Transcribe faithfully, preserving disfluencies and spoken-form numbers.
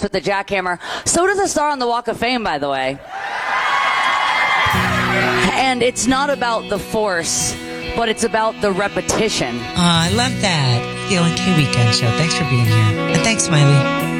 with the jackhammer. So does a star on the Walk of Fame, by the way. And it's not about the force, but it's about the repetition. Uh, I love that. The L N K Weekend Show. Thanks for being here. And thanks, Smiley.